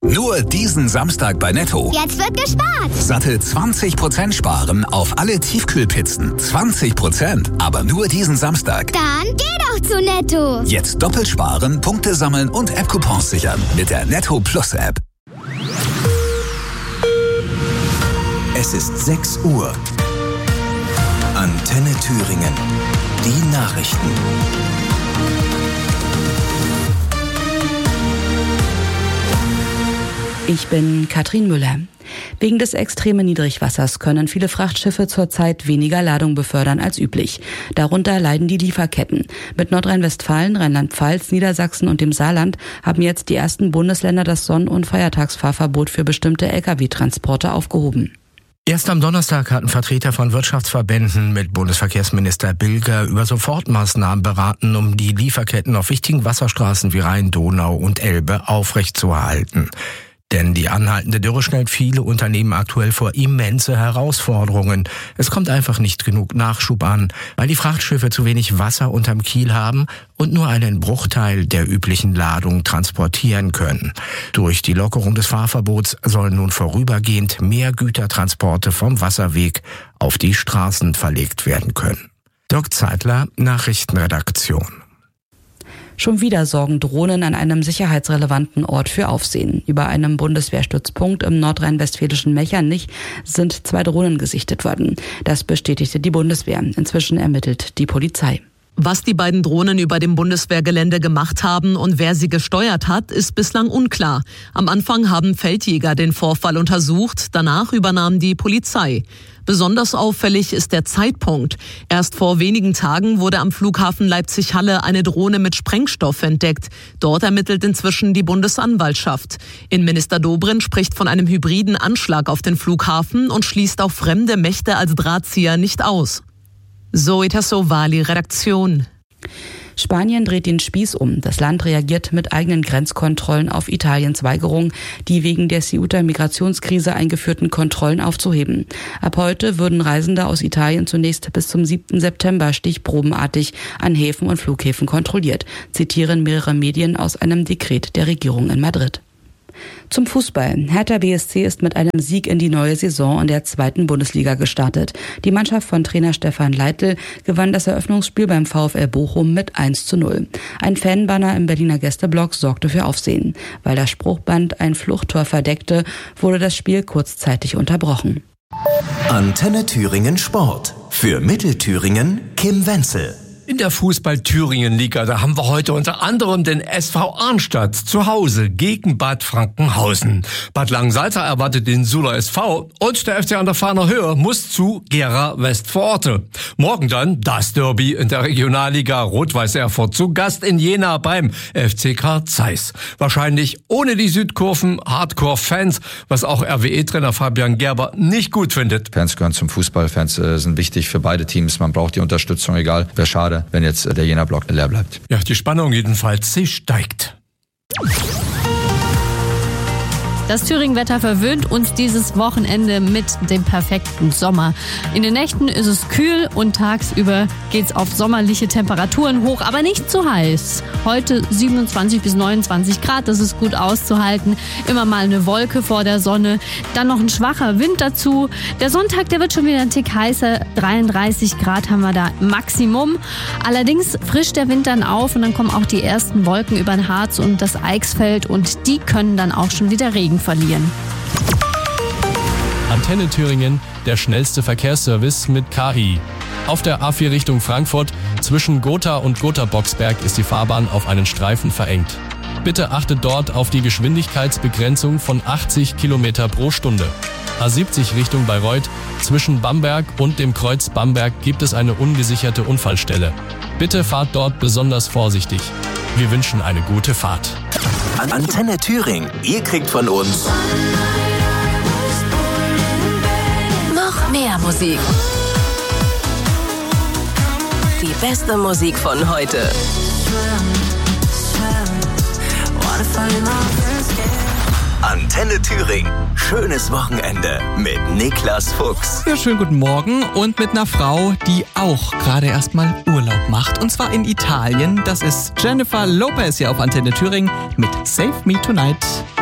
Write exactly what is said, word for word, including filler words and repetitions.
Nur diesen Samstag bei Netto. Jetzt wird gespart. Satte zwanzig Prozent sparen auf alle Tiefkühlpizzen. zwanzig Prozent, aber nur diesen Samstag. Dann geh doch zu Netto. Jetzt doppelt sparen, Punkte sammeln und App-Coupons sichern mit der Netto Plus App. Es ist sechs Uhr. Antenne Thüringen. Die Nachrichten. Ich bin Katrin Müller. Wegen des extremen Niedrigwassers können viele Frachtschiffe zurzeit weniger Ladung befördern als üblich. Darunter leiden die Lieferketten. Mit Nordrhein-Westfalen, Rheinland-Pfalz, Niedersachsen und dem Saarland haben jetzt die ersten Bundesländer das Sonn- und Feiertagsfahrverbot für bestimmte L K W-Transporte aufgehoben. Erst am Donnerstag hatten Vertreter von Wirtschaftsverbänden mit Bundesverkehrsminister Bilger über Sofortmaßnahmen beraten, um die Lieferketten auf wichtigen Wasserstraßen wie Rhein, Donau und Elbe aufrechtzuerhalten. Denn die anhaltende Dürre stellt viele Unternehmen aktuell vor immense Herausforderungen. Es kommt einfach nicht genug Nachschub an, weil die Frachtschiffe zu wenig Wasser unterm Kiel haben und nur einen Bruchteil der üblichen Ladung transportieren können. Durch die Lockerung des Fahrverbots sollen nun vorübergehend mehr Gütertransporte vom Wasserweg auf die Straßen verlegt werden können. Dirk Zeitler, Nachrichtenredaktion. Schon wieder sorgen Drohnen an einem sicherheitsrelevanten Ort für Aufsehen. Über einem Bundeswehrstützpunkt im nordrhein-westfälischen Mechernich sind zwei Drohnen gesichtet worden. Das bestätigte die Bundeswehr. Inzwischen ermittelt die Polizei. Was die beiden Drohnen über dem Bundeswehrgelände gemacht haben und wer sie gesteuert hat, ist bislang unklar. Am Anfang haben Feldjäger den Vorfall untersucht, danach übernahm die Polizei. Besonders auffällig ist der Zeitpunkt. Erst vor wenigen Tagen wurde am Flughafen Leipzig-Halle eine Drohne mit Sprengstoff entdeckt. Dort ermittelt inzwischen die Bundesanwaltschaft. Innenminister Dobrindt spricht von einem hybriden Anschlag auf den Flughafen und schließt auch fremde Mächte als Drahtzieher nicht aus. Zoe Tassovali, Redaktion. Spanien dreht den Spieß um. Das Land reagiert mit eigenen Grenzkontrollen auf Italiens Weigerung, die wegen der Ceuta-Migrationskrise eingeführten Kontrollen aufzuheben. Ab heute würden Reisende aus Italien zunächst bis zum siebten September stichprobenartig an Häfen und Flughäfen kontrolliert, zitieren mehrere Medien aus einem Dekret der Regierung in Madrid. Zum Fußball. Hertha B S C ist mit einem Sieg in die neue Saison in der zweiten Bundesliga gestartet. Die Mannschaft von Trainer Stefan Leitl gewann das Eröffnungsspiel beim VfL Bochum mit eins zu null. Ein Fanbanner im Berliner Gästeblock sorgte für Aufsehen. Weil das Spruchband ein Fluchttor verdeckte, wurde das Spiel kurzzeitig unterbrochen. Antenne Thüringen Sport. Für Mittelthüringen Kim Wenzel. In der Fußball-Thüringen-Liga, da haben wir heute unter anderem den S V Arnstadt zu Hause gegen Bad Frankenhausen. Bad Langensalza erwartet den Suler S V und der F C an der Fahner Höhe muss zu Gera Westpforte. Morgen dann das Derby in der Regionalliga Rot-Weiß Erfurt zu Gast in Jena beim F C K Zeiss. Wahrscheinlich ohne die Südkurven Hardcore-Fans, was auch R W E-Trainer Fabian Gerber nicht gut findet. Fans gehören zum Fußball, Fans äh, sind wichtig für beide Teams, man braucht die Unterstützung, egal. Wäre schade, wenn jetzt der Jena-Block leer bleibt. Ja, die Spannung jedenfalls, sie steigt. Das Thüringen-Wetter verwöhnt uns dieses Wochenende mit dem perfekten Sommer. In den Nächten ist es kühl und tagsüber geht's auf sommerliche Temperaturen hoch, aber nicht zu heiß. Heute siebenundzwanzig bis neunundzwanzig Grad, das ist gut auszuhalten. Immer mal eine Wolke vor der Sonne, dann noch ein schwacher Wind dazu. Der Sonntag, der wird schon wieder ein Tick heißer, dreiunddreißig Grad haben wir da Maximum. Allerdings frischt der Wind dann auf und dann kommen auch die ersten Wolken über den Harz und das Eichsfeld und die können dann auch schon wieder Regen verlieren. Antenne Thüringen, der schnellste Verkehrsservice mit K I. Auf der A vier Richtung Frankfurt zwischen Gotha und Gotha-Boxberg ist die Fahrbahn auf einen Streifen verengt. Bitte achtet dort auf die Geschwindigkeitsbegrenzung von achtzig Kilometer pro Stunde. A siebzig Richtung Bayreuth zwischen Bamberg und dem Kreuz Bamberg gibt es eine ungesicherte Unfallstelle. Bitte fahrt dort besonders vorsichtig. Wir wünschen eine gute Fahrt. Antenne Thüringen, ihr kriegt von uns noch mehr Musik. Die beste Musik von heute. Antenne Thüringen. Schönes Wochenende mit Niklas Fuchs. Ja, schönen guten Morgen und mit einer Frau, die auch gerade erstmal Urlaub macht. Und zwar in Italien. Das ist Jennifer Lopez hier auf Antenne Thüringen mit Save Me Tonight.